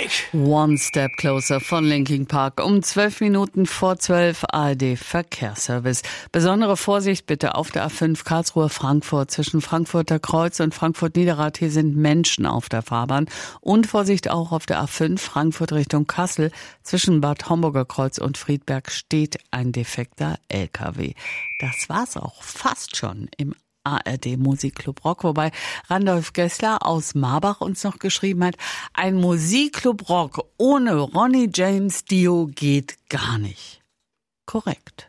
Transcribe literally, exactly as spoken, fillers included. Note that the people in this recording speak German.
One Step Closer von Linkin Park. Um zwölf Minuten vor zwölf A R D Verkehrsservice. Besondere Vorsicht bitte auf der A fünf Karlsruhe-Frankfurt zwischen Frankfurter Kreuz und Frankfurt-Niederrad. Hier sind Menschen auf der Fahrbahn. Und Vorsicht auch auf der A fünf Frankfurt Richtung Kassel. Zwischen Bad Homburger Kreuz und Friedberg steht ein defekter L K W. Das war's auch fast schon im A R D Musikclub Rock, wobei Randolph Gessler aus Marbach uns noch geschrieben hat, ein Musikclub Rock ohne Ronnie James Dio geht gar nicht. Korrekt.